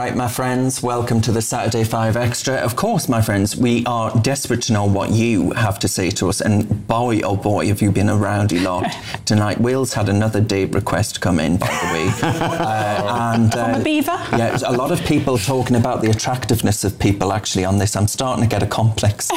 right, my friends, welcome to the Saturday 5 Extra. Of course, my friends, we are desperate to know what you have to say to us. And boy, oh boy, have you been a rowdy lot tonight. Will's had another date request come in, by the way. From a beaver? Yeah, a lot of people talking about the attractiveness of people actually on this. I'm starting to get a complex.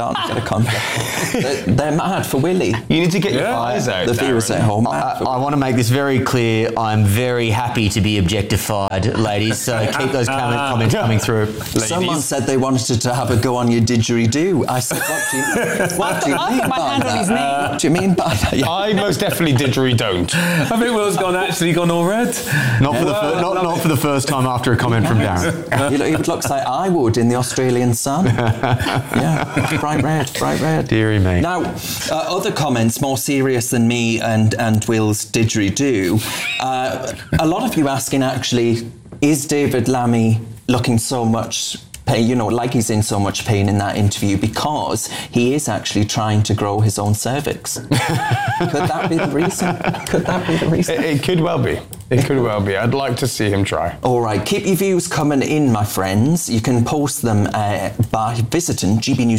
They're mad for Willie. You need to get your eyes out, the viewers at home. I want to make this very clear. I'm very happy to be objectified, ladies, so keep those comments coming through. Ladies. Someone said they wanted to have a go on your didgeridoo. I said, what do you mean by that? What do you mean by that? Yeah. I most definitely didgeridoo. I think Will's actually gone all red. Not for the first time after a comment from Darren. It looks like I would in the Australian sun. Yeah, bright red. Deary me. Now, other comments more serious than me and Will's didgeridoo. A lot of you asking actually, is David Lammy looking so much pain, like he's in so much pain in that interview because he is actually trying to grow his own cervix? Could that be the reason? It could well be. It could well be. I'd like to see him try. All right, keep your views coming in, my friends. You can post them by visiting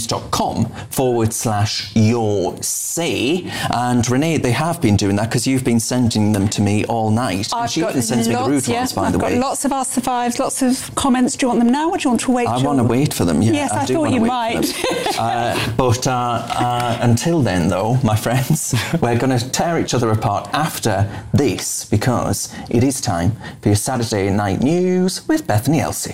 gbnews.com/your say. And Renee, they have been doing that because you've been sending them to me all night. She even sends me the rude ones, by the way. I've got lots of Ask the Fives, lots of comments. Do you want them now or do you want to wait? I want to wait for them, yeah. Yes, I thought you might. But until then, though, my friends, we're going to tear each other apart after this because it is time for your Saturday night news with Bethany Elsey.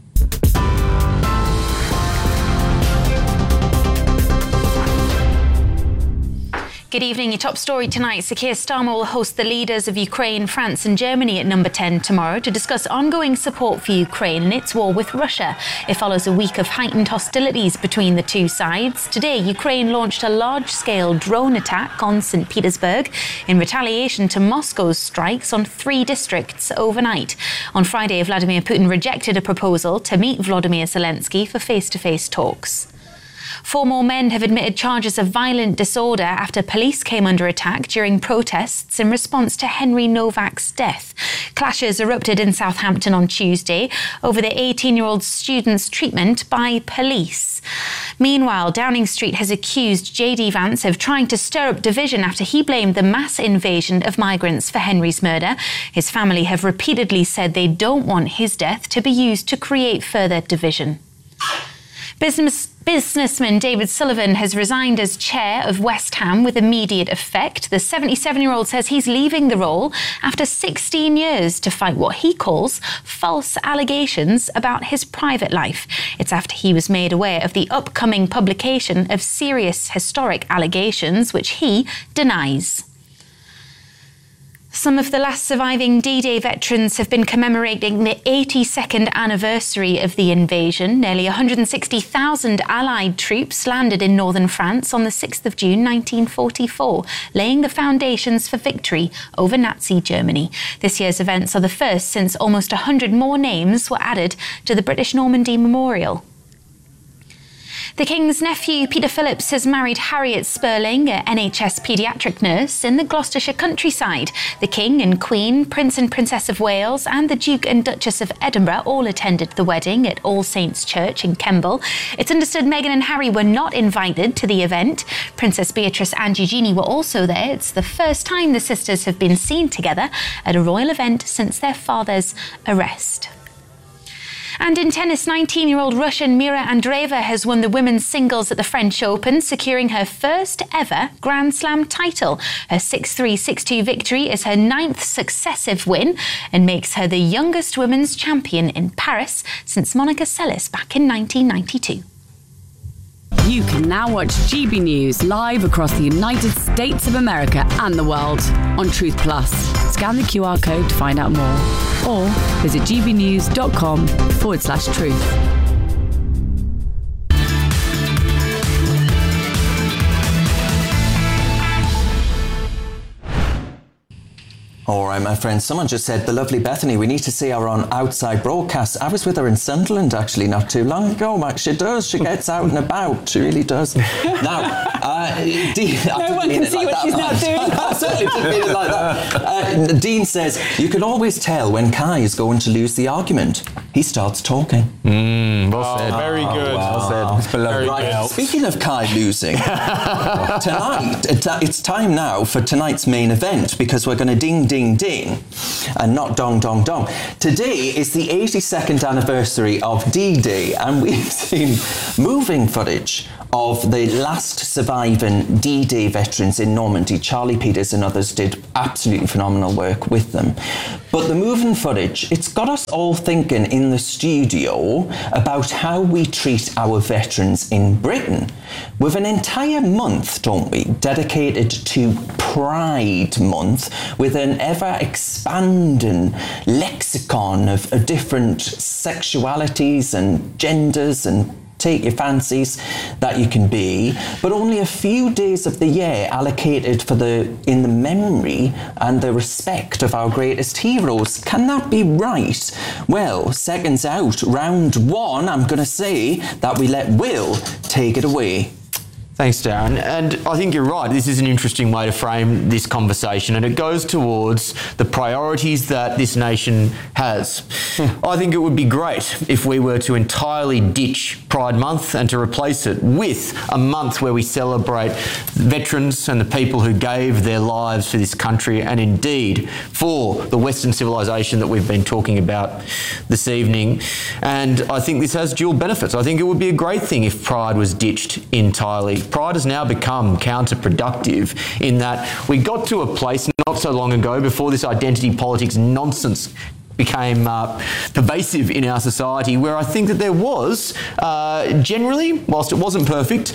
Good evening. Your top story tonight. Sir Keir Starmer will host the leaders of Ukraine, France and Germany at Number 10 tomorrow to discuss ongoing support for Ukraine in its war with Russia. It follows a week of heightened hostilities between the two sides. Today, Ukraine launched a large-scale drone attack on St. Petersburg in retaliation to Moscow's strikes on 3 districts overnight. On Friday, Vladimir Putin rejected a proposal to meet Volodymyr Zelensky for face-to-face talks. 4 more men have admitted charges of violent disorder after police came under attack during protests in response to Henry Novak's death. Clashes erupted in Southampton on Tuesday over the 18-year-old student's treatment by police. Meanwhile, Downing Street has accused JD Vance of trying to stir up division after he blamed the mass invasion of migrants for Henry's murder. His family have repeatedly said they don't want his death to be used to create further division. Businessman David Sullivan has resigned as chair of West Ham with immediate effect. The 77-year-old says he's leaving the role after 16 years to fight what he calls false allegations about his private life. It's after he was made aware of the upcoming publication of serious historic allegations, which he denies. Some of the last surviving D-Day veterans have been commemorating the 82nd anniversary of the invasion. Nearly 160,000 Allied troops landed in northern France on the 6th of June 1944, laying the foundations for victory over Nazi Germany. This year's events are the first since almost 100 more names were added to the British Normandy Memorial. The King's nephew, Peter Phillips, has married Harriet Spurling, a NHS paediatric nurse, in the Gloucestershire countryside. The King and Queen, Prince and Princess of Wales, and the Duke and Duchess of Edinburgh all attended the wedding at All Saints Church in Kemble. It's understood Meghan and Harry were not invited to the event. Princess Beatrice and Eugenie were also there. It's the first time the sisters have been seen together at a royal event since their father's arrest. And in tennis, 19-year-old Russian Mira Andreeva has won the women's singles at the French Open, securing her first ever Grand Slam title. Her 6-3, 6-2 victory is her 9th successive win and makes her the youngest women's champion in Paris since Monica Seles back in 1992. You can now watch GB News live across the United States of America and the world on Truth Plus. Scan the QR code to find out more or visit gbnews.com/truth. All right, my friend. Someone just said, the lovely Bethany, we need to see her on Outside Broadcast. I was with her in Sunderland, actually, not too long ago, Max. She does. She gets out and about. She really does. Now, Dean... No one can see what she's now doing. I certainly didn't mean it like that. Dean says, you can always tell when Kai is going to lose the argument. He starts talking. Well said. Very good. Well said. Right. Speaking of Kai losing, tonight, it's time now for tonight's main event, because we're going to ding, ding, ding, and not dong, dong, dong. Today is the 82nd anniversary of D-Day, and we've seen moving footage of the last surviving D-Day veterans in Normandy. Charlie Peters and others did absolutely phenomenal work with them. But the moving footage, it's got us all thinking in the studio about how we treat our veterans in Britain. We've an entire month, don't we, dedicated to Pride Month, with an ever-expanding lexicon of different sexualities and genders and take your fancies that you can be, but only a few days of the year allocated for in the memory and the respect of our greatest heroes. Can that be right? Well, seconds out, round one, I'm going to say that we let Will take it away. Thanks, Darren. And I think you're right. This is an interesting way to frame this conversation, and it goes towards the priorities that this nation has. I think it would be great if we were to entirely ditch Pride Month and to replace it with a month where we celebrate veterans and the people who gave their lives for this country, and indeed for the Western civilization that we've been talking about this evening. And I think this has dual benefits. I think it would be a great thing if Pride was ditched entirely. Pride has now become counterproductive in that we got to a place not so long ago, before this identity politics nonsense became pervasive in our society, where I think that there was generally, whilst it wasn't perfect,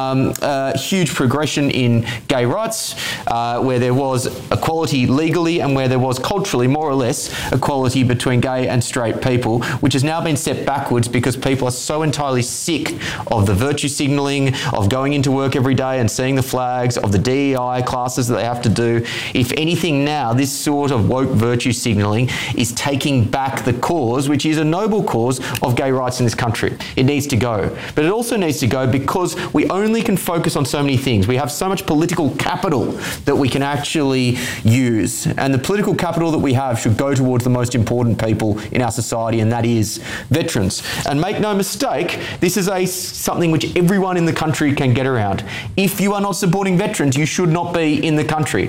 huge progression in gay rights, where there was equality legally and where there was culturally, more or less, equality between gay and straight people, which has now been set backwards because people are so entirely sick of the virtue signalling, of going into work every day and seeing the flags, of the DEI classes that they have to do. If anything now, this sort of woke virtue signalling is taking back the cause, which is a noble cause, of gay rights in this country. It needs to go. But it also needs to go because we only can focus on so many things. We have so much political capital that we can actually use. And the political capital that we have should go towards the most important people in our society, and that is veterans. And make no mistake, this is something which everyone in the country can get around. If you are not supporting veterans, you should not be in the country.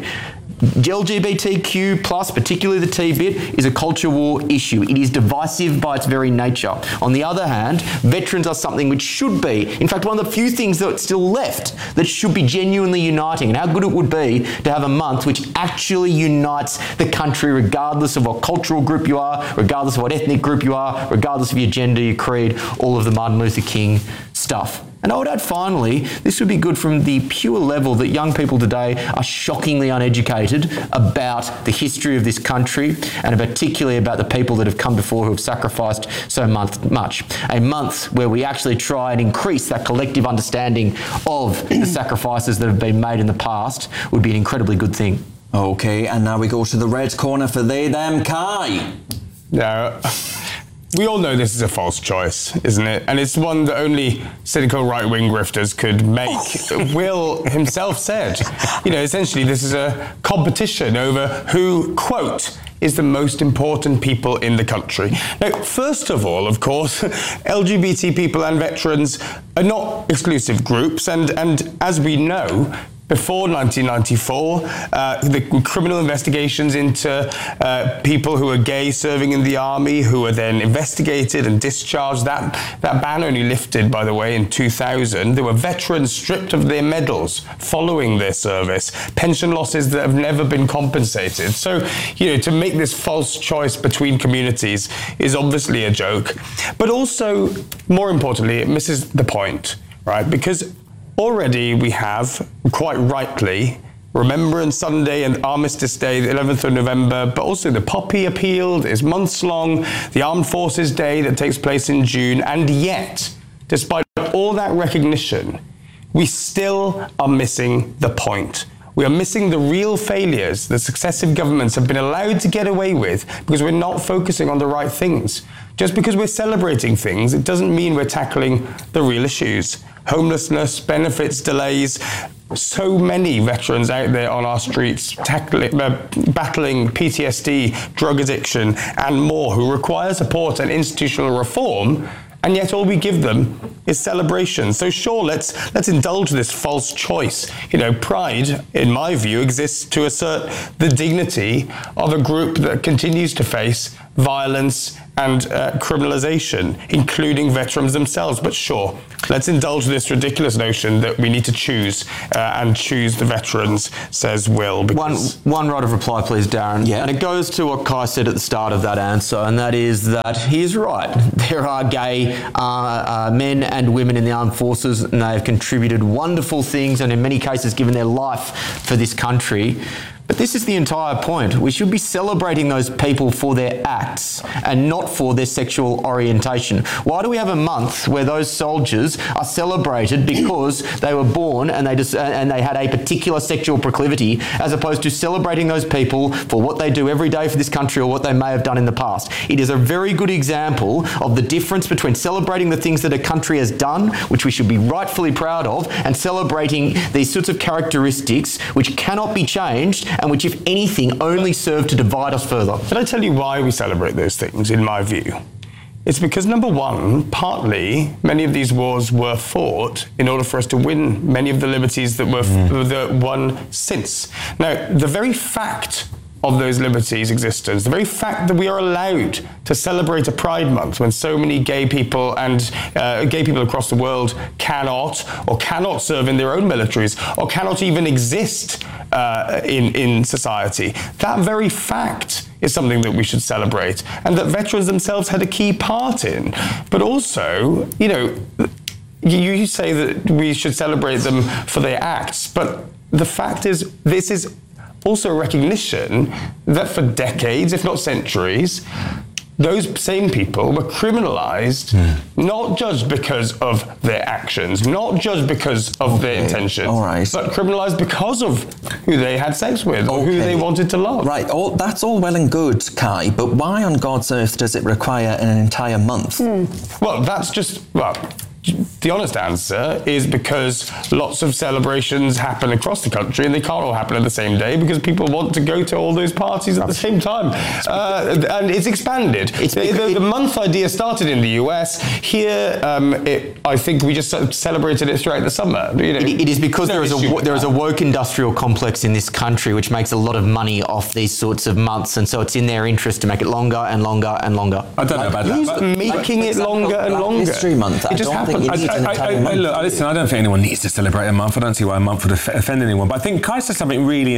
LGBTQ+, particularly the T-bit, is a culture war issue. It is divisive by its very nature. On the other hand, veterans are something which should be, in fact, one of the few things that's still left that should be genuinely uniting. And how good it would be to have a month which actually unites the country, regardless of what cultural group you are, regardless of what ethnic group you are, regardless of your gender, your creed, all of the Martin Luther King stuff. And I would add, finally, this would be good from the pure level that young people today are shockingly uneducated about the history of this country, and particularly about the people that have come before who have sacrificed so much. A month where we actually try and increase that collective understanding of the sacrifices that have been made in the past would be an incredibly good thing. Okay, and now we go to the red corner for they, them, Kai. Now, we all know this is a false choice, isn't it? And it's one that only cynical right-wing grifters could make. Will himself said, essentially this is a competition over who, quote, is the most important people in the country. Now, first of all, of course, LGBT people and veterans are not exclusive groups, and as we know, before 1994, the criminal investigations into people who were gay serving in the army, who were then investigated and discharged, that ban only lifted, by the way, in 2000. There were veterans stripped of their medals following their service, pension losses that have never been compensated. So, to make this false choice between communities is obviously a joke. But also, more importantly, it misses the point, right? Because already we have, quite rightly, Remembrance Sunday and Armistice Day, the 11th of November, but also the Poppy Appeal is months long, the Armed Forces Day that takes place in June, and yet, despite all that recognition, we still are missing the point. We are missing the real failures that successive governments have been allowed to get away with because we're not focusing on the right things. Just because we're celebrating things, it doesn't mean we're tackling the real issues. Homelessness, benefits delays. So many veterans out there on our streets battling PTSD, drug addiction, and more, who require support and institutional reform. And yet all we give them is celebration. So sure, let's indulge this false choice. Pride, in my view, exists to assert the dignity of a group that continues to face violence and criminalization, including veterans themselves. But sure, let's indulge this ridiculous notion that we need to choose the veterans, says Will. One right of reply, please, Darren. Yeah. And it goes to what Kai said at the start of that answer, and that is that he is right. There are gay men and women in the armed forces, and they have contributed wonderful things and in many cases given their life for this country. But this is the entire point. We should be celebrating those people for their acts and not for their sexual orientation. Why do we have a month where those soldiers are celebrated because they were born and they had a particular sexual proclivity, as opposed to celebrating those people for what they do every day for this country or what they may have done in the past? It is a very good example of the difference between celebrating the things that a country has done, which we should be rightfully proud of, and celebrating these sorts of characteristics which cannot be changed and which, if anything, only serve to divide us further. Can I tell you why we celebrate those things, in my view? It's because, number one, partly, many of these wars were fought in order for us to win many of the liberties that were won since. Now, the very fact of those liberties' existence, the very fact that we are allowed to celebrate a Pride Month when so many gay people and gay people across the world cannot serve in their own militaries or cannot even exist in society, that very fact is something that we should celebrate, and that veterans themselves had a key part in. But also, you say that we should celebrate them for their acts, but the fact is, this is also a recognition that for decades, if not centuries, those same people were criminalized, not just because of their actions, not just because of their intentions, but criminalized because of who they had sex with or who they wanted to love. Right, that's all well and good, Kai, but why on God's earth does it require an entire month? Well, that's just, the honest answer is because lots of celebrations happen across the country and they can't all happen at the same day because people want to go to all those parties at the same time. And it's expanded. The month idea started in the US. Here, I think we just celebrated it throughout the summer. It is because there is a woke industrial complex in this country which makes a lot of money off these sorts of months, and so it's in their interest to make it longer and longer and longer. I don't know about that. Who's making it longer and longer? History Month. It just happened. Listen, I don't think anyone needs to celebrate a month. I don't see why a month would offend anyone. But I think Kai said something really,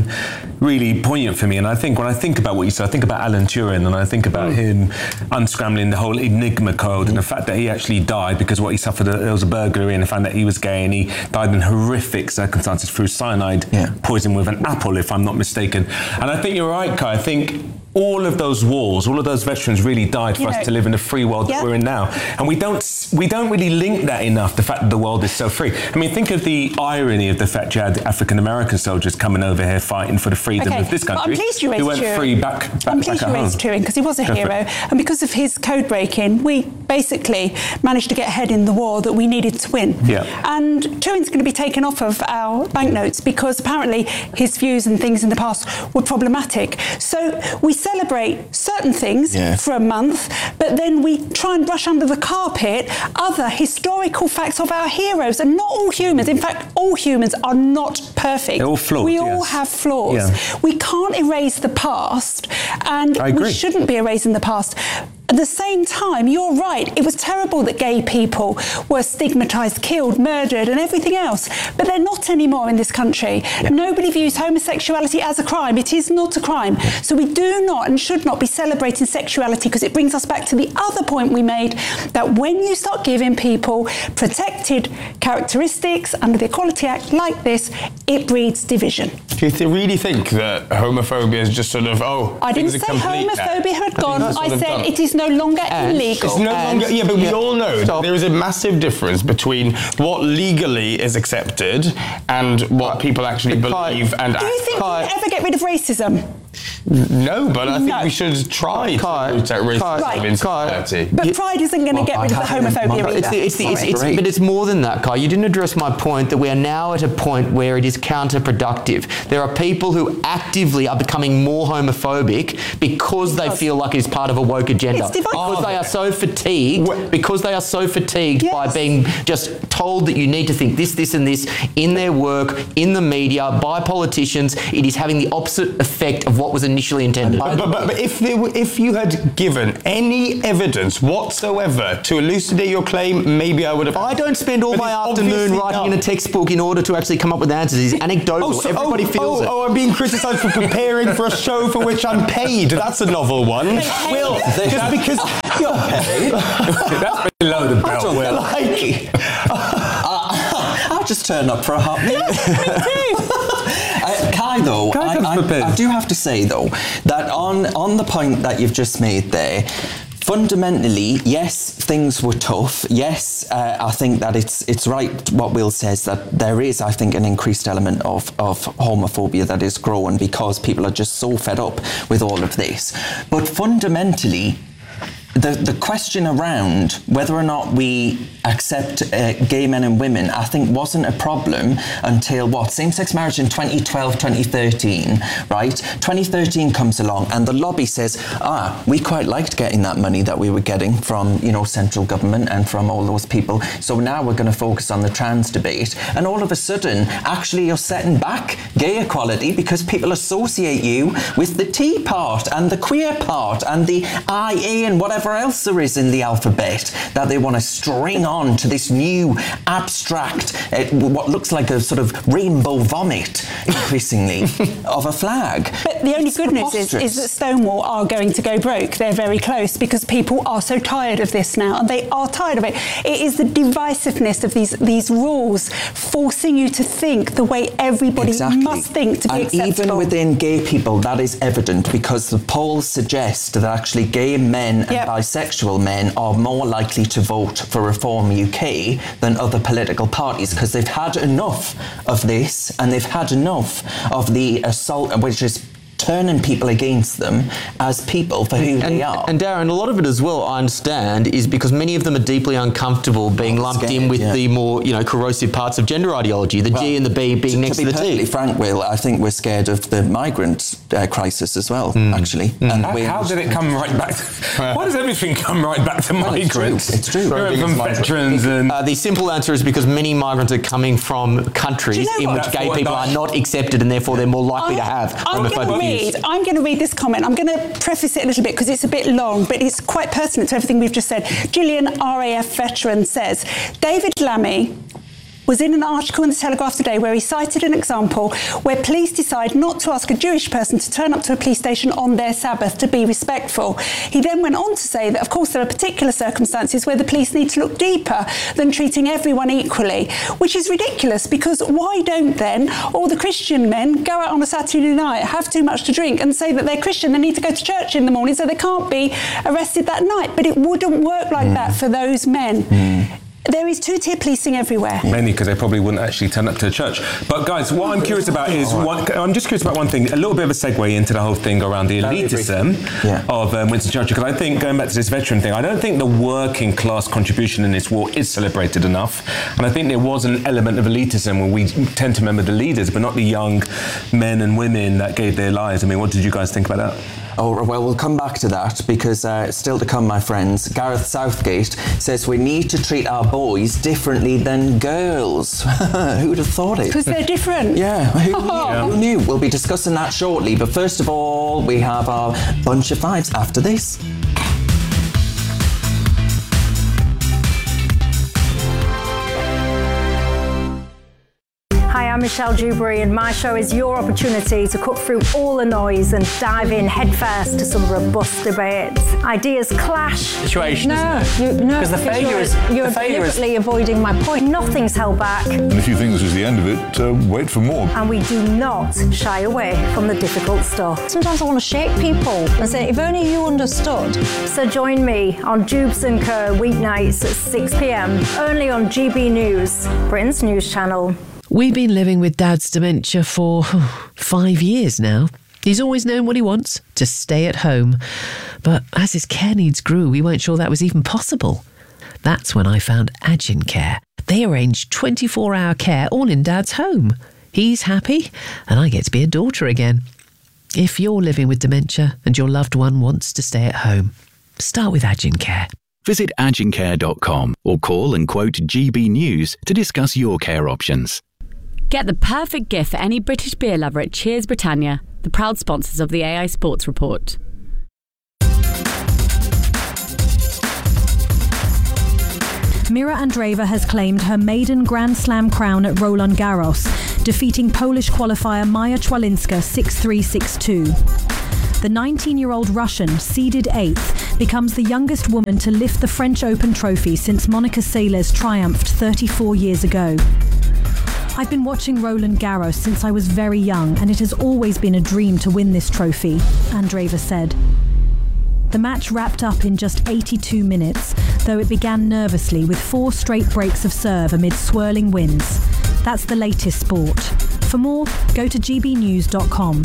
really poignant for me. And I think when I think about what you said, I think about Alan Turing, and I think about him unscrambling the whole Enigma code and the fact that he actually died because what he suffered, there was a burglary, and the fact that he was gay, and he died in horrific circumstances through cyanide poison with an apple, if I'm not mistaken. And I think you're right, Kai. I think all of those wars, all of those veterans really died for us to live in the free world that we're in now. And we don't really link that enough, the fact that the world is so free. I mean, think of the irony of the fact you had African-American soldiers coming over here fighting for the freedom of this country. I'm pleased you raised who went Turing. free back I'm pleased you raised Turing because he was a hero. And because of his code breaking, we basically managed to get ahead in the war that we needed to win. Yeah. And Turing's going to be taken off of our banknotes because apparently his views and things in the past were problematic. So we celebrate certain things for a month, but then we try and brush under the carpet other historical facts of our heroes. And not all humans, in fact, all humans are not perfect. They're all flawed. We all have flaws. Yeah. We can't erase the past, and we shouldn't be erasing the past. At the same time, you're right, it was terrible that gay people were stigmatised, killed, murdered and everything else, but they're not anymore in this country. Nobody views homosexuality as a crime. It is not a crime. So we do not and should not be celebrating sexuality, because it brings us back to the other point we made, that when you start giving people protected characteristics under the Equality Act like this, it breeds division. Do you really think that homophobia is just sort of, I didn't say homophobia had gone. I said it is no longer illegal. It's no longer, but we all know that there is a massive difference between what legally is accepted and what people actually believe and act. Do you think we'll ever get rid of racism? No, but I think we should try to root out racism in society. But Pride isn't going to get rid of the homophobia either. But it's more than that, Kai. You didn't address my point that we are now at a point where it is counterproductive. There are people who actively are becoming more homophobic because they feel like it's part of a woke agenda. Because they are so fatigued. Because they are so fatigued by being just told that you need to think this, this, and this in their work, in the media, by politicians. It is having the opposite effect of what was initially intended. But if you had given any evidence whatsoever to elucidate your claim, maybe I would have. I don't spend all my afternoon writing in a textbook in order to actually come up with answers. It's anecdotal. Everybody feels it. I'm being criticised for preparing for a show for which I'm paid. That's a novel one. Will, just because you're paid. That's below the belt, Will. I'll just turn up for a hot meal. Kai, though, I do have to say, though, that on the point that you've just made there, fundamentally, yes, things were tough. Yes, I think that it's right what Will says, that there is, I think, an increased element of homophobia that is growing because people are just so fed up with all of this. But fundamentally, the question around whether or not we accept gay men and women, I think, wasn't a problem until same-sex marriage in 2012, 2013, right? 2013 comes along and the lobby says, we quite liked getting that money that we were getting from, central government and from all those people. So now we're going to focus on the trans debate. And all of a sudden, actually, you're setting back gay equality because people associate you with the T part and the queer part and the IA and whatever else there is in the alphabet that they want to string on to this new abstract, what looks like a sort of rainbow vomit, increasingly, of a flag. But the only good news is that Stonewall are going to go broke. They're very close because people are so tired of this now, and they are tired of it. It is the divisiveness of these rules forcing you to think the way everybody must think to be acceptable. And even within gay people, that is evident because the polls suggest that actually gay men and bisexual men are more likely to vote for Reform UK than other political parties because they've had enough of this and they've had enough of the assault, which is turning people against them as people for who they are. And Darren, a lot of it as well, I understand, is because many of them are deeply uncomfortable being lumped in with the more, corrosive parts of gender ideology, the G and the B being next to the T. To be perfectly frank, Will, I think we're scared of the migrant crisis as well, actually. And how did it come right back? Why does everything come right back to migrants? It's true. From veterans and... the simple answer is because many migrants are coming from countries in which gay people are not accepted and therefore they're more likely to have homophobic views. I'm going to read this comment. I'm going to preface it a little bit because it's a bit long, but it's quite pertinent to everything we've just said. Gillian, RAF veteran, says, David Lammy was in an article in the Telegraph today where he cited an example where police decide not to ask a Jewish person to turn up to a police station on their Sabbath to be respectful. He then went on to say that, of course, there are particular circumstances where the police need to look deeper than treating everyone equally, which is ridiculous because why don't then all the Christian men go out on a Saturday night, have too much to drink and say that they're Christian, they need to go to church in the morning so they can't be arrested that night? But it wouldn't work like that for those men. There is two-tier policing everywhere. Mainly because they probably wouldn't actually turn up to a church. But guys, what I'm curious about is, I'm just curious about one thing, a little bit of a segue into the whole thing around the elitism of Winston Churchill, because I think, going back to this veteran thing, I don't think the working class contribution in this war is celebrated enough. And I think there was an element of elitism where we tend to remember the leaders, but not the young men and women that gave their lives. I mean, what did you guys think about that? Oh, well, we'll come back to that because still to come, my friends. Gareth Southgate says we need to treat our boys differently than girls. Who would have thought it? Because they're different. Yeah, who knew? We'll be discussing that shortly. But first of all, we have our bunch of fives after this. Hi, I'm Michelle Dewberry, and my show is your opportunity to cut through all the noise and dive in headfirst to some robust debates. Ideas clash. Situation, No, because the failure is you're deliberately avoiding my point. Nothing's held back. And if you think this is the end of it, wait for more. And we do not shy away from the difficult stuff. Sometimes I want to shake people and say, if only you understood. So join me on Jubes & Co. weeknights at 6 p.m, only on GB News, Britain's news channel. We've been living with Dad's dementia for 5 years now. He's always known what he wants, to stay at home. But as his care needs grew, we weren't sure that was even possible. That's when I found Agin Care. They arrange 24-hour care all in Dad's home. He's happy, and I get to be a daughter again. If you're living with dementia and your loved one wants to stay at home, start with Agin Care. Visit agincare.com or call and quote GB News to discuss your care options. Get the perfect gift for any British beer lover at Cheers Britannia, the proud sponsors of the AI Sports Report. Mira Andreeva has claimed her maiden Grand Slam crown at Roland Garros, defeating Polish qualifier Maja Czwalinska 6-3, 6-2. The 19-year-old Russian, seeded 8th, becomes the youngest woman to lift the French Open trophy since Monica Seles triumphed 34 years ago. I've been watching Roland Garros since I was very young, and it has always been a dream to win this trophy, Andreeva said. The match wrapped up in just 82 minutes, though it began nervously with 4 straight breaks of serve amid swirling winds. That's the latest sport. For more, go to gbnews.com.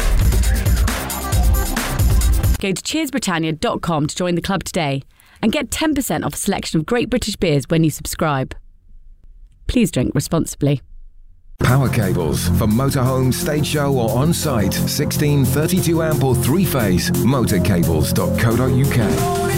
Go to cheersbritannia.com to join the club today and get 10% off a selection of great British beers when you subscribe. Please drink responsibly. Power cables for motorhome, stage show or on-site. 16, 32 amp or 3-phase. Motorcables.co.uk.